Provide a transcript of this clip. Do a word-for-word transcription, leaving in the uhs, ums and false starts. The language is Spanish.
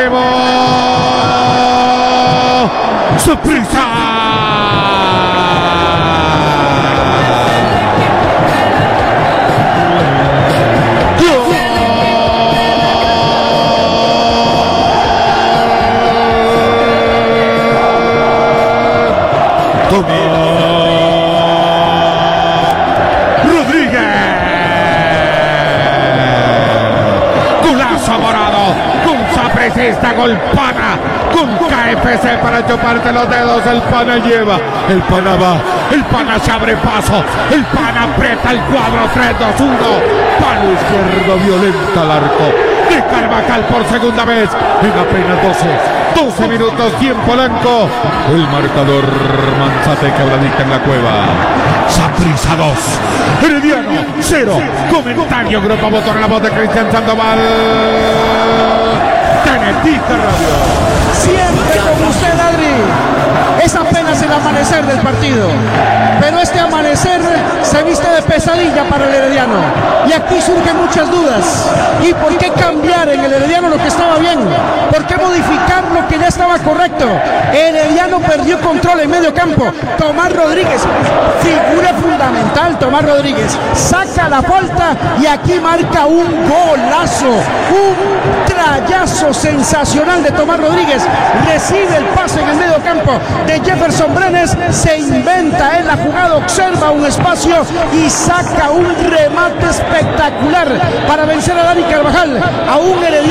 llevó Saprissa. Rodríguez, golazo morado, con Saprissa golpana, con K F C para chuparte los dedos. El pana lleva, el pana va, el pana se abre paso, el pana aprieta el cuadro. Tres, dos, uno, palo izquierdo violenta al arco de Carvajal por segunda vez en apenas doce minutos, tiempo blanco. El marcador Manzate Quebradita en la cueva. Saprissa dos, Herediano cero. Comentario Grupo Motor, la voz de Cristian Sandoval. Tenetica Radio. Siempre con usted, Adri. Es apenas el amanecer del partido, pero este amanecer se viste de pesadilla para el Herediano. Y aquí surgen muchas dudas. ¿Y por qué cambiar en el Herediano lo que estaba bien? ¿Por qué modificar lo que ya estaba correcto? El Herediano perdió control en medio campo. Tomás Rodríguez, figura fundamental. Tomás Rodríguez saca la falta y aquí marca un golazo, un trayazo sensacional de Tomás Rodríguez. Recibe el pase en el medio campo de Jefferson Brenes, se inventa en la jugada, observa un espacio y saca un remate espectacular para vencer a Dani Carvajal, a un Herediano